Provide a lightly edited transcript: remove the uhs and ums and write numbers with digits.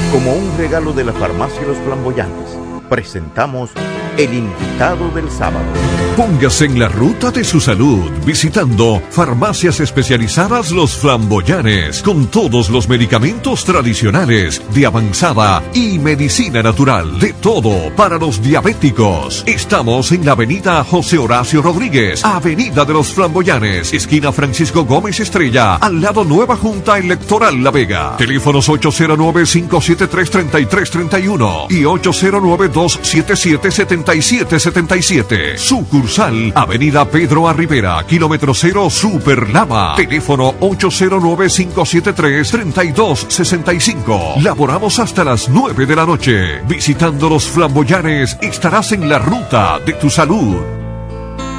Como un regalo de la farmacia Los Flamboyantes, presentamos El Invitado del Sábado. Póngase en la ruta de su salud visitando Farmacias Especializadas Los Flamboyanes, con todos los medicamentos tradicionales, de avanzada y medicina natural, de todo para los diabéticos. Estamos en la avenida José Horacio Rodríguez, avenida de los Flamboyanes, esquina Francisco Gómez Estrella, al lado Nueva Junta Electoral La Vega. Teléfonos 809-573-3331 y 809-277-7777. Sucursal Avenida Pedro A. Rivera, kilómetro 0, Super Lama. Teléfono 809-573-3265. Laboramos hasta las 9 de la noche. Visitando Los Flamboyanes estarás en la ruta de tu salud.